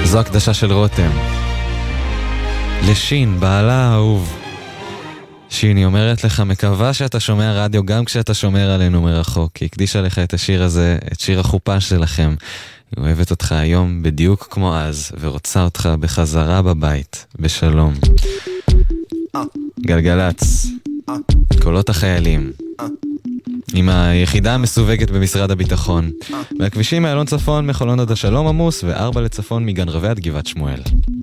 זו הקדשה של רותם לשין, בעלה האהוב. שין, היא אומרת לך, מקווה שאתה שומע רדיו גם כשאתה שומר עלינו מרחוק, כי הקדישה לך את השיר הזה, את שיר החופה שלכם. היא אוהבת אותך היום בדיוק כמו אז, ורוצה אותך בחזרה בבית, בשלום. גלגלץ, קולות החיילים, עם היחידה המסווגת במשרד הביטחון, והכבישים מאלון צפון מחולון עד השלום עמוס, ו4 לצפון מגן רבי עד גבעת שמואל.